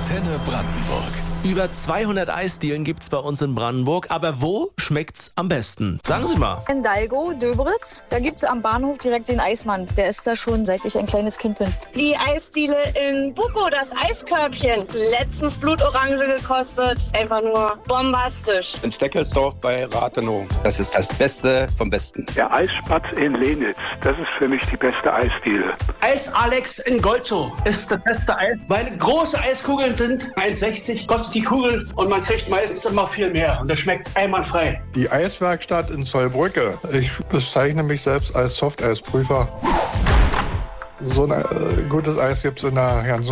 Antenne Brandenburg. Über 200 Eisdielen gibt's bei uns in Brandenburg. Aber wo schmeckt's am besten? Sagen Sie mal. In Dalgo, Döberitz, da gibt's am Bahnhof direkt den Eismann. Der ist da schon, seit ich ein kleines Kind bin. Die Eisdiele in Buko, das Eiskörbchen. Letztens Blutorange gekostet. Einfach nur bombastisch. In Steckelsdorf bei Rathenow. Das ist das Beste vom Besten. Der Eisspatz in Lenitz, das ist für mich die beste Eisdiele. Eis Alex in Golzow ist das beste Eis, weil große Eiskugeln sind 1,60 kostet die Kugel und man kriegt meistens immer viel mehr und das schmeckt einwandfrei. Die Eiswerkstatt in Zollbrücke. Ich bezeichne mich selbst als Softeisprüfer. So ein gutes Eis gibt es in der ganzen